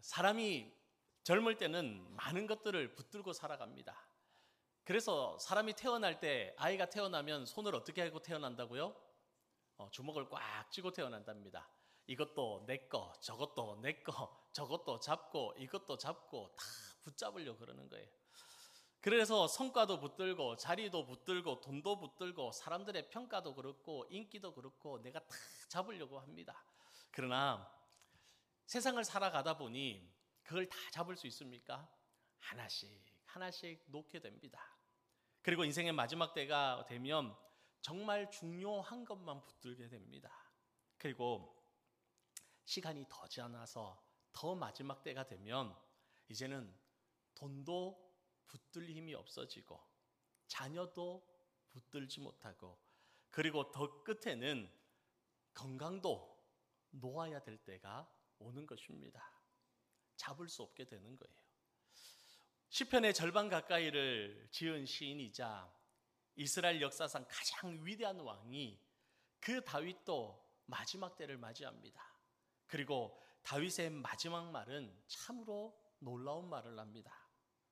사람이 젊을 때는 많은 것들을 붙들고 살아갑니다. 그래서 사람이 태어날 때, 아이가 태어나면 손을 어떻게 하고 태어난다고요? 주먹을 꽉 쥐고 태어난답니다. 이것도 내 거, 저것도 내 거, 저것도 잡고 이것도 잡고 다 붙잡으려고 그러는 거예요. 그래서 성과도 붙들고 자리도 붙들고 돈도 붙들고 사람들의 평가도 그렇고 인기도 그렇고 내가 다 잡으려고 합니다. 그러나 세상을 살아가다 보니 그걸 다 잡을 수 있습니까? 하나씩 하나씩 놓게 됩니다. 그리고 인생의 마지막 때가 되면 정말 중요한 것만 붙들게 됩니다. 그리고 시간이 더 지나서 더 마지막 때가 되면 이제는 돈도 붙들 힘이 없어지고 자녀도 붙들지 못하고 그리고 더 끝에는 건강도 놓아야 될 때가 오는 것입니다. 잡을 수 없게 되는 거예요. 시편의 절반 가까이를 지은 시인이자 이스라엘 역사상 가장 위대한 왕이 그 다윗도 마지막 때를 맞이합니다. 그리고 다윗의 마지막 말은 참으로 놀라운 말을 합니다.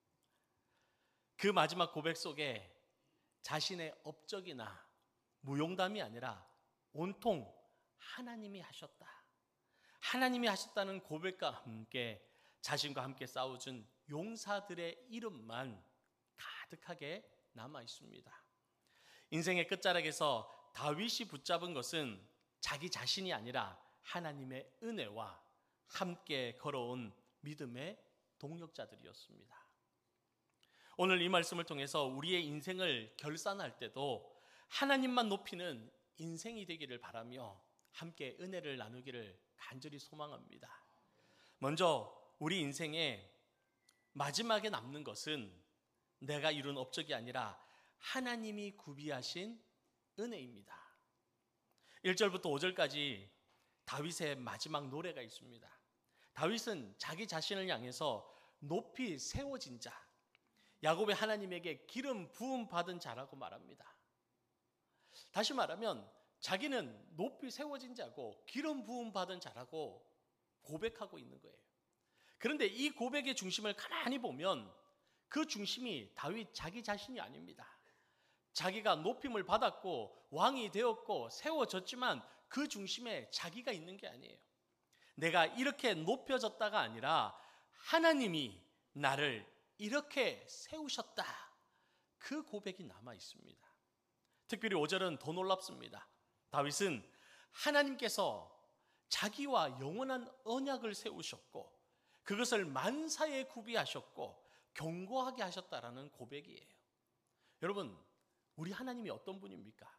그 마지막 고백 속에 자신의 업적이나 무용담이 아니라 온통 하나님이 하셨다. 하나님이 하셨다는 고백과 함께 자신과 함께 싸워준 용사들의 이름만 가득하게 남아 있습니다. 인생의 끝자락에서 다윗이 붙잡은 것은 자기 자신이 아니라 하나님의 은혜와 함께 걸어온 믿음의 동력자들이었습니다. 오늘 이 말씀을 통해서 우리의 인생을 결산할 때도 하나님만 높이는 인생이 되기를 바라며 함께 은혜를 나누기를 간절히 소망합니다. 먼저 우리 인생의 마지막에 남는 것은 내가 이룬 업적이 아니라 하나님이 구비하신 은혜입니다. 1절부터 5절까지 다윗의 마지막 노래가 있습니다. 다윗은 자기 자신을 향해서 높이 세워진 자, 야곱의 하나님에게 기름 부음 받은 자라고 말합니다. 다시 말하면 자기는 높이 세워진 자고 기름 부음 받은 자라고 고백하고 있는 거예요. 그런데 이 고백의 중심을 가만히 보면 그 중심이 다윗 자기 자신이 아닙니다. 자기가 높임을 받았고 왕이 되었고 세워졌지만 그 중심에 자기가 있는 게 아니에요. 내가 이렇게 높여졌다가 아니라 하나님이 나를 이렇게 세우셨다. 그 고백이 남아 있습니다. 특별히 5절은 더 놀랍습니다. 다윗은 하나님께서 자기와 영원한 언약을 세우셨고 그것을 만사에 구비하셨고 견고하게 하셨다라는 고백이에요. 여러분, 우리 하나님이 어떤 분입니까?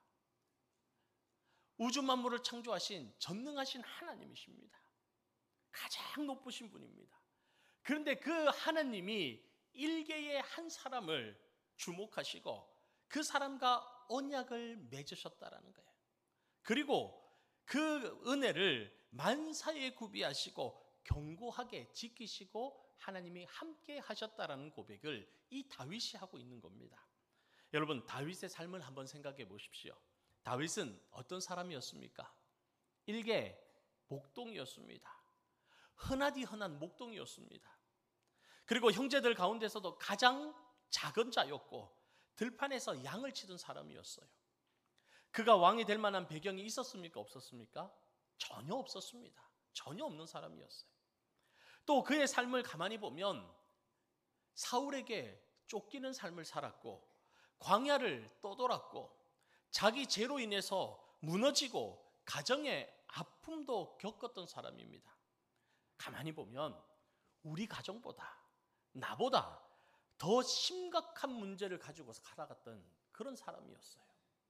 우주 만물을 창조하신 전능하신 하나님이십니다. 가장 높으신 분입니다. 그런데 그 하나님이 일개의 한 사람을 주목하시고 그 사람과 언약을 맺으셨다라는 거예요. 그리고 그 은혜를 만사에 구비하시고 견고하게 지키시고 하나님이 함께 하셨다라는 고백을 이 다윗이 하고 있는 겁니다. 여러분, 다윗의 삶을 한번 생각해 보십시오. 다윗은 어떤 사람이었습니까? 일개 목동이었습니다. 흔하디 흔한 목동이었습니다. 그리고 형제들 가운데서도 가장 작은 자였고 들판에서 양을 치던 사람이었어요. 그가 왕이 될 만한 배경이 있었습니까? 없었습니까? 전혀 없었습니다. 전혀 없는 사람이었어요. 또 그의 삶을 가만히 보면 사울에게 쫓기는 삶을 살았고 광야를 떠돌았고 자기 죄로 인해서 무너지고 가정의 아픔도 겪었던 사람입니다. 가만히 보면 우리 가정보다 나보다 더 심각한 문제를 가지고 살아갔던 그런 사람이었어요.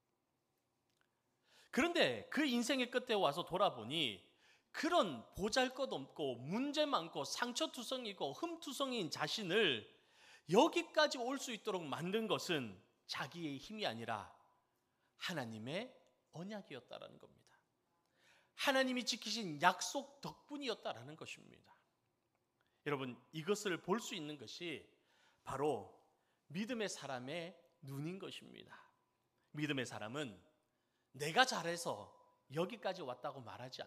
그런데 그 인생의 끝에 와서 돌아보니 그런 보잘것없고 문제 많고 상처투성이고 흠투성이인 자신을 여기까지 올 수 있도록 만든 것은 자기의 힘이 아니라 하나님의 언약이었다라는 겁니다. 하나님이 지키신 약속 덕분이었다라는 것입니다. 여러분, 이것을 볼 수 있는 것이 바로 믿음의 사람의 눈인 것입니다. 믿음의 사람은 내가 잘해서 여기까지 왔다고 말하지